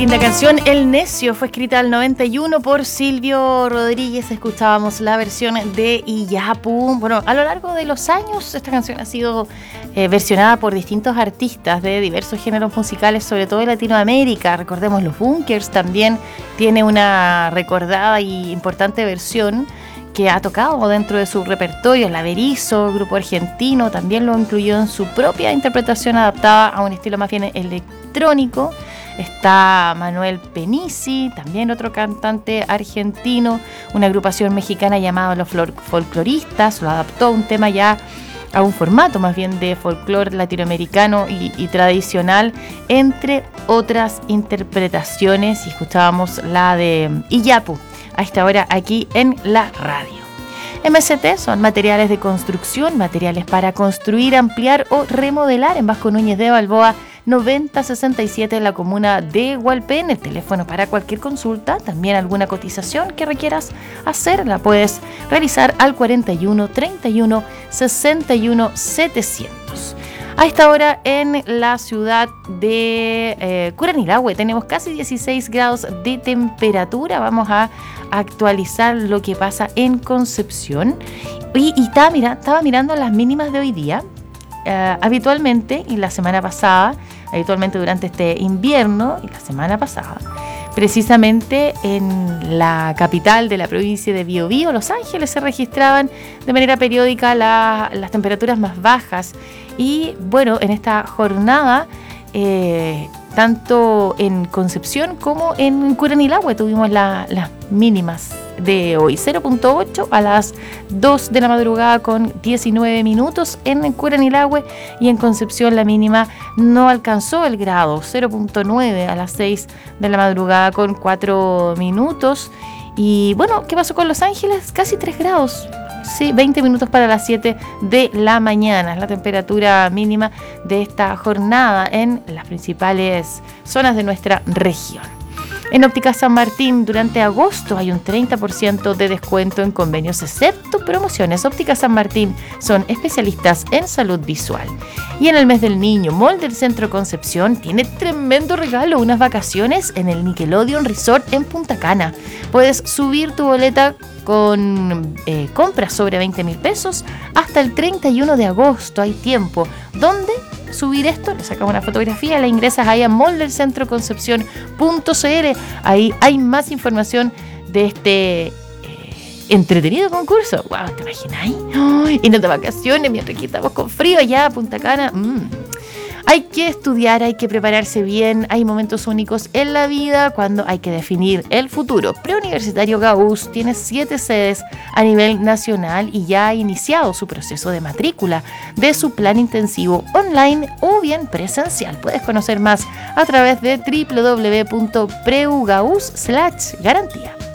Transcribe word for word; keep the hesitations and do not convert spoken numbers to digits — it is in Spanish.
Linda canción, El Necio, fue escrita al noventa y uno por Silvio Rodríguez. Escuchábamos la versión de Iyapu. Bueno, a lo largo de los años esta canción ha sido eh, versionada por distintos artistas de diversos géneros musicales, sobre todo en Latinoamérica. Recordemos Los Bunkers, también tiene una recordada y importante versión que ha tocado dentro de su repertorio. La Berizo, grupo argentino, también lo incluyó en su propia interpretación adaptada a un estilo más bien electrónico. Está Manuel Penisi, también otro cantante argentino, una agrupación mexicana llamada Los Folcloristas, lo adaptó a un tema ya a un formato más bien de folclore latinoamericano y, y tradicional, entre otras interpretaciones, y escuchábamos la de Iyapu a esta hora aquí en la radio. M S T son materiales de construcción, materiales para construir, ampliar o remodelar en Vasco Núñez de Balboa noventa sesenta y siete en la comuna de Hualpén. El teléfono para cualquier consulta, también alguna cotización que requieras hacer, la puedes realizar al cuarenta y uno treinta y uno sesenta y uno setecientos. A esta hora en la ciudad de eh, Curanilahue tenemos casi dieciséis grados de temperatura. Vamos a actualizar lo que pasa en Concepción. Y, y estaba, mira, estaba mirando las mínimas de hoy día. Uh, habitualmente, y la semana pasada, habitualmente durante este invierno, y la semana pasada, precisamente en la capital de la provincia de Biobío, Los Ángeles, se registraban de manera periódica la, las temperaturas más bajas. Y bueno, en esta jornada, eh, tanto en Concepción como en Curanilahue tuvimos la, las mínimas de hoy. cero punto ocho a las dos de la madrugada con diecinueve minutos en Curanilahue, y en Concepción la mínima no alcanzó el grado, cero punto nueve a las seis de la madrugada con cuatro minutos. Y bueno, ¿qué pasó con Los Ángeles? Casi tres grados. Sí, veinte minutos para las siete de la mañana. Es la temperatura mínima de esta jornada en las principales zonas de nuestra región. En Óptica San Martín, durante agosto hay un treinta por ciento de descuento en convenios, excepto promociones. Óptica San Martín son especialistas en salud visual. Y en el mes del niño, Mall del Centro Concepción tiene tremendo regalo, unas vacaciones en el Nickelodeon Resort en Punta Cana. Puedes subir tu boleta con eh, compras sobre veinte mil pesos hasta el treinta y uno de agosto. Hay tiempo. ¿Dónde subir esto? Le sacamos una fotografía, la ingresas ahí a mall del centro concepción punto c l. Ahí hay más información de este eh, entretenido concurso. ¡Wow! ¿Te imagináis? ¡Oh! Y no de vacaciones, mientras aquí estamos con frío allá, Punta Cana. Mm. Hay que estudiar, hay que prepararse bien. Hay momentos únicos en la vida cuando hay que definir el futuro. Preuniversitario Gauss tiene siete sedes a nivel nacional y ya ha iniciado su proceso de matrícula de su plan intensivo online o bien presencial. Puedes conocer más a través de doble u doble u doble u punto preugauss slash garantía.